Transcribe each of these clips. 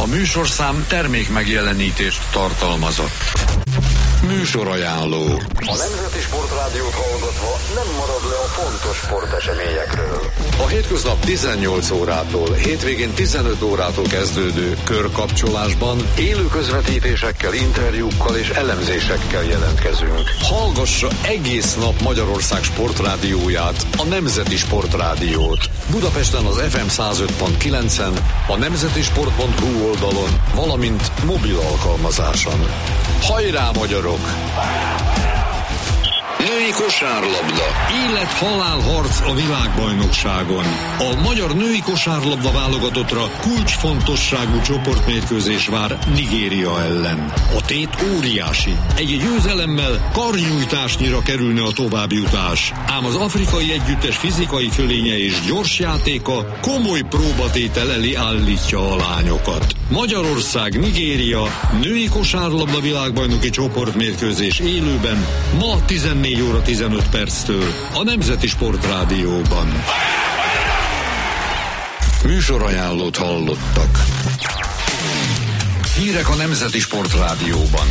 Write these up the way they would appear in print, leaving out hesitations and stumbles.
A műsorszám termék megjelenítést tartalmazott. Műsorajánló. A Nemzeti Sportrádiót hallgatva nem marad le a fontos sporteseményekről. A hétköznap 18 órától, hétvégén 15 órától kezdődő körkapcsolásban Élő közvetítésekkel, interjúkkal és elemzésekkel jelentkezünk. hallgassa egész nap Magyarország sportrádióját, a Nemzeti Sportrádiót. Budapesten az FM 105.9-en, a nemzetisport.hu oldalon, valamint mobil alkalmazáson. Hajrá, magyarok! Női kosárlabda. Élet-halál harc a világbajnokságon. A magyar női kosárlabda válogatottra kulcsfontosságú csoportmérkőzés vár Nigéria ellen. A tét óriási. Egy győzelemmel karnyújtásnyira kerülne a továbbjutás. Ám az afrikai együttes fizikai fölénye és gyors játéka komoly próbatétel elé állítja a lányokat. Magyarország, Nigéria, női kosárlabda világbajnoki csoportmérkőzés élőben ma 14 óra 15 perctől a Nemzeti Sportrádióban. Műsorajánlót hallottak. Hírek a Nemzeti Sportrádióban.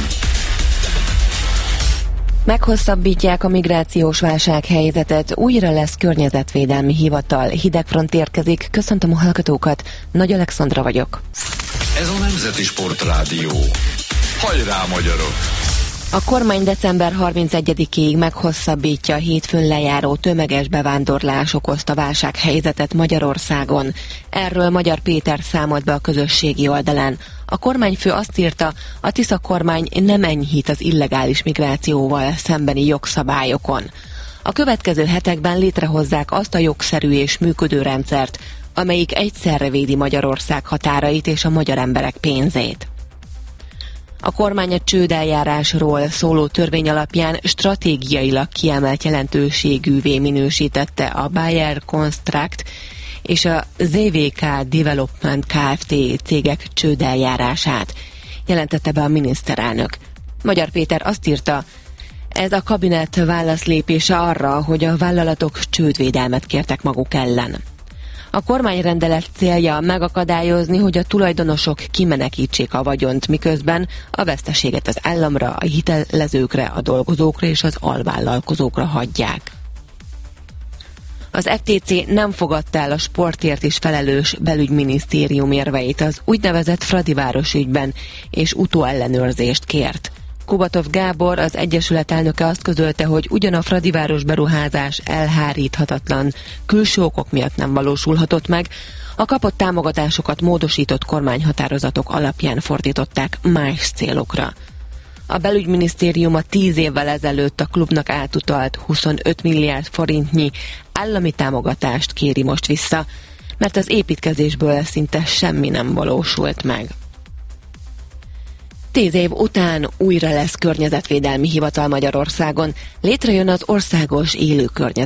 Meghosszabbítják a migrációs válsághelyzetet, újra lesz környezetvédelmi hivatal. Hidegfront érkezik, köszöntöm a hallgatókat, Nagy Alexandra vagyok. Ez a Nemzeti Sportrádió. Hajrá, magyarok! A kormány december 31-ig meghosszabbítja a hétfőn lejáró tömeges bevándorlás okozta válsághelyzetet Magyarországon. Erről Magyar Péter számolt be a közösségi oldalán. A kormányfő azt írta, a Tisza kormány nem enyhít az illegális migrációval szembeni jogszabályokon. A következő hetekben létrehozzák azt a jogszerű és működő rendszert, amelyik egyszerre védi Magyarország határait és a magyar emberek pénzét. A kormány a csődeljárásról szóló törvény alapján stratégiailag kiemelt jelentőségűvé minősítette a Bayer Construct és a ZVK Development Kft. Cégek csődeljárását, jelentette be a miniszterelnök. Magyar Péter azt írta, ez a kabinet válaszlépése arra, hogy a vállalatok csődvédelmet kértek maguk ellen. A kormányrendelet célja megakadályozni, hogy a tulajdonosok kimenekítsék a vagyont, miközben a veszteséget az államra, a hitelezőkre, a dolgozókra és az alvállalkozókra hagyják. Az FTC nem fogadta el a sportért is felelős belügyminisztérium érveit az úgynevezett Fradiváros ügyben, és utóellenőrzést kért. Kubatov Gábor, az Egyesület elnöke azt közölte, hogy ugyan a Fradiváros beruházás elháríthatatlan, külső okok miatt nem valósulhatott meg, a kapott támogatásokat módosított kormányhatározatok alapján fordították más célokra. A belügyminisztérium a 10 évvel ezelőtt a klubnak átutalt 25 milliárd forintnyi állami támogatást kéri most vissza, mert az építkezésből szinte semmi nem valósult meg. 10 év után újra lesz környezetvédelmi hivatal Magyarországon, létrejön az Országos Élő Környezet